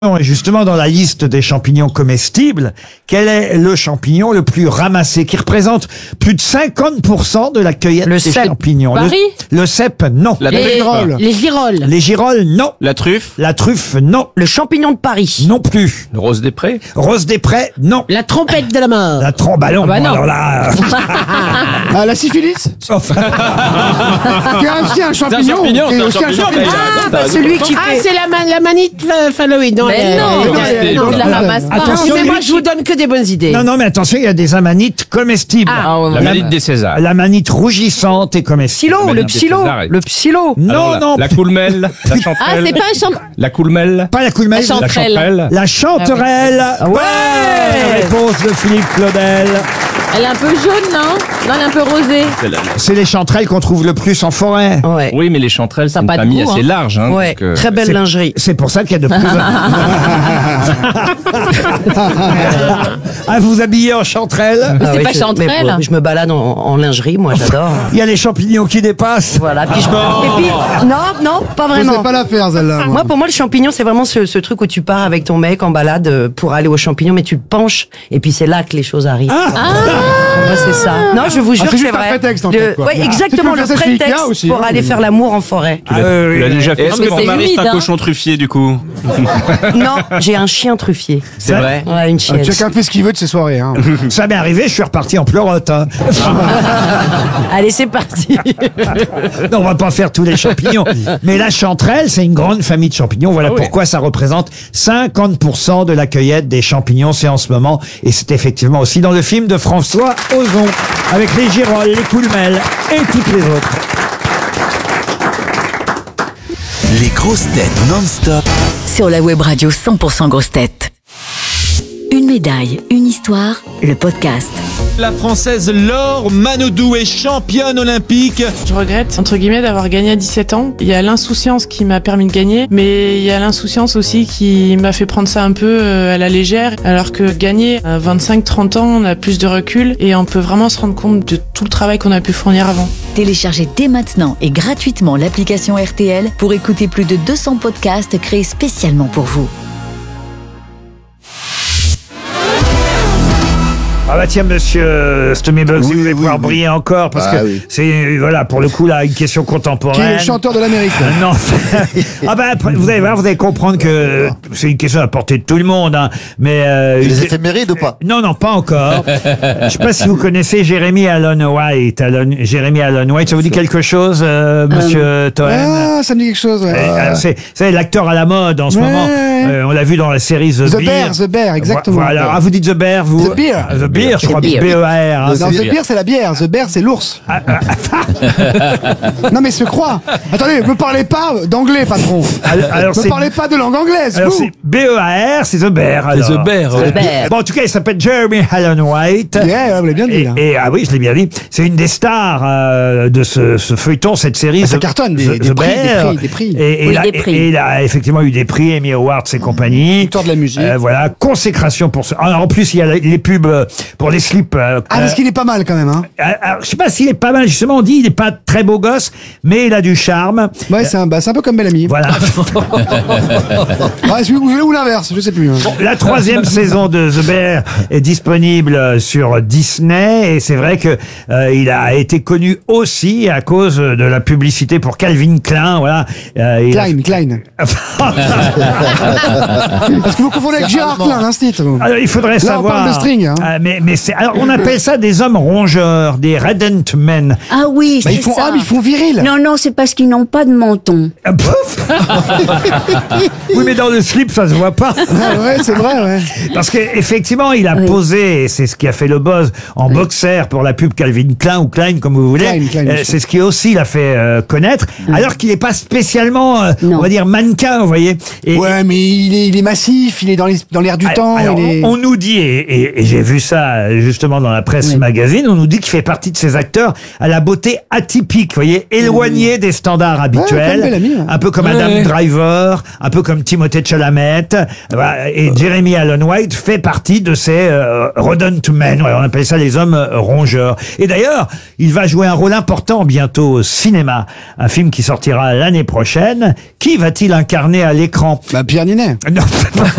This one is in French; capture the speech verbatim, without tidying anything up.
Et justement, dans la liste des champignons comestibles, quel est le champignon le plus ramassé, qui représente plus de cinquante pour cent de la cueillette Le des cèpe. champignons? Paris Le, le cèpe, non. La Les, girolles. les girolles. Les girolles, non. La truffe. La truffe, non. Le champignon de Paris. Non plus. Le rose des prés. Rose des prés, non. La trompette de la mort. La tromballon, Ah bah bon, non. alors là... Ah, la syphilis Enfin, qui est aussi un champignon. champignon, qui est c'est un aussi un champignon, champignon. mais- Ah, T'as bah raison. celui qui Ah, fait... c'est la, man- la manite euh, phalloïde. Non, Mais elle- non, elle- non, elle- elle- non, je la elle- ramasse pas. attention, mais moi, lui- je vous donne que des bonnes idées. non, non, mais attention, il y a des amanites comestibles. Ah, ouais, La La- manite des Césars. La manite rougissante et comestible. Psylo, Mais le non, psylo, des Césars, le psylo. Non, Alors, la, non, La coulmelle. La Ah, chanterelle. c'est pas un champ... La coulmelle. pas la coulmelle. La chan- La Chanterelle. chanterelle. La chanterelle. ouais. Bonne réponse de Philippe Claudel. Elle est un peu jaune, non? Non, elle est un peu rosée. C'est les chanterelles qu'on trouve le plus en forêt. Ouais. Oui, mais les chanterelles, c'est Ça a une pas de famille goût, assez hein. large. Hein, Ouais, donc, euh, très belle c'est- lingerie. C'est pour ça qu'il y a de plus en... Ah, vous vous habillez en chanterelle? Ah c'est oui, pas je- chanterelle. mais, bon, je me balade en, en lingerie, moi j'adore. Il y a les champignons qui dépassent. Voilà. Puis je... Et puis, non, non, pas Je vraiment. sais pas la faire, celle-là. moi. Moi, pour moi, le champignon, c'est vraiment ce, ce truc où tu pars avec ton mec en balade euh, pour aller aux champignons, mais tu te penches, et puis c'est là que les choses arrivent. quoi. Moi, c'est ça. Non, je vous jure, Ah, c'est c'est juste un vrai. prétexte, en Le- fait, quoi. ouais, Ah. exactement, Tu peux le faire ça chez Ikea prétexte aussi, pour hein. aller faire l'amour en forêt. Ah, oui, Tu l'as oui. déjà fait. Est-ce que ton c'est mari, humide, c'est un hein cochon truffier, du coup. Non, j'ai un chien truffier. C'est vrai. Ouais, une Ah, chienne. chacun fait ce qu'il veut de ses soirées. Hein. Ça m'est arrivé, je suis reparti en pleurote. hein. Allez, c'est parti. Non, on va pas faire tous les champignons. Mais la chanterelle, c'est une grande famille de champignons. Voilà Ah oui. pourquoi ça représente cinquante pour cent de la cueillette des champignons. C'est en ce moment. Et c'est effectivement aussi dans le film de François Ozon. Avec les girolles, les coulmelles et toutes les autres. Les grosses têtes non-stop. Sur la web radio cent pour cent grosses têtes. Une médaille, une histoire, le podcast. La Française Laure Manodou est championne olympique. Je regrette, entre guillemets, d'avoir gagné à dix-sept ans. Il y a l'insouciance qui m'a permis de gagner, mais il y a l'insouciance aussi qui m'a fait prendre ça un peu euh, à la légère, alors que gagner à vingt-cinq trente ans, on a plus de recul et on peut vraiment se rendre compte de tout le travail qu'on a pu fournir avant. Téléchargez dès maintenant et gratuitement l'application R T L pour écouter plus de deux cents podcasts créés spécialement pour vous. Ah bah tiens, monsieur Stomibug, si vous allez pouvoir briller encore, parce Ah que oui. c'est, voilà, pour le coup, là, une question Qui est contemporaine. le chanteur de l'Amérique. Ah non. Ah bah après, vous allez voir, vous allez comprendre que c'est une question à portée de tout le monde, hein. Mais euh, Les j'ai- éphémérides ou pas? non, non, pas encore. Je sais pas si vous connaissez Jérémy Allen White. Allen, Jérémy Allen White, ça vous dit quelque chose, euh, monsieur Toen? Ah, ça me dit quelque chose. Ouais. Euh, c'est, c'est l'acteur à la mode en ce Ouais. moment. Euh, on l'a vu dans la série The, The Bear. Bear, The Bear, exactement. Voilà. Ah, vous dites The Bear, vous? The Bear. The Bear, je crois. B Bear. E A R. hein. Non, The Bear, c'est la bière. The Bear, c'est l'ours. Non, mais se croit. Attendez, me parlez pas d'anglais, patron. Alors, alors, Me c'est, parlez pas de langue anglaise, alors vous. c'est B E A R, c'est The Bear. alors. The Bear, ouais. The Bear. Bon, en tout cas, il s'appelle Jeremy Allen White. Yeah, vous l'avez bien dit, Et, là. et- ah oui, je l'ai bien dit. C'est une des stars euh, de ce, ce feuilleton, cette série. Ah, ça The- cartonne, des- The- des The prix, des Bear. prix, des prix. Et, et Oui, il a, des prix. et il a effectivement eu des prix, Emmy Awards et compagnie. Victoire de la musique. Euh, voilà, consécration pour ce. Alors, en plus, il y a les pubs euh, pour les slips. euh, Ah, parce qu'il est pas mal quand même, hein. euh, alors, je sais pas s'il est pas mal, justement, on dit il est pas très beau gosse, mais il a du charme. Ouais, c'est un, bah, c'est un peu comme Bellamy. Voilà. Ouais, c'est- ou, ou l'inverse, je sais plus. hein. La troisième saison de The Bear est disponible sur Disney et c'est vrai que euh, il a été connu aussi à cause de la publicité pour Calvin Klein. Voilà. Euh, il a- Klein, Klein. Parce que vous confondez avec Gérard Klein, l'instit. vous. Alors, il faudrait Là, on savoir. parle de string, hein. Euh, mais mais c'est alors on appelle ça des hommes rongeurs, des redent men. Ah oui, Bah, c'est ils font ça. homme, ils font viril. Non, non, c'est parce qu'ils n'ont pas de menton. Ah, pouf. Oui, mais dans le slip ça se voit pas. Ah, ouais, c'est vrai, ouais. Parce qu'effectivement, il a Oui. posé, et c'est ce qui a fait le buzz, en boxer pour la pub Calvin Klein ou Klein, comme vous voulez. Klein, Klein, Euh, bien sûr. c'est ce qui aussi l'a fait euh, connaître, alors qu'il n'est pas spécialement, euh, Non. on va dire, mannequin, vous voyez. Et, Ouais, mais il est, il est massif, il est dans les- dans l'air du alors, temps. alors, il est... on nous dit, et, et- et j'ai vu ça justement dans la presse Oui. magazine, on nous dit qu'il fait partie de ces acteurs à la beauté atypique, vous voyez, éloigné des standards habituels, comme Bellamy, ouais. un peu comme Ouais, Adam ouais. Driver, un peu comme Timothée Chalamet, voilà, et Jeremy Allen White fait partie de ces euh, rodent men, ouais, on appelle ça les hommes euh, rongeurs. Et d'ailleurs, il va jouer un rôle important bientôt au cinéma, un film qui sortira l'année prochaine. Qui va-t-il incarner à l'écran? Bah, Pierre Ninet. Non.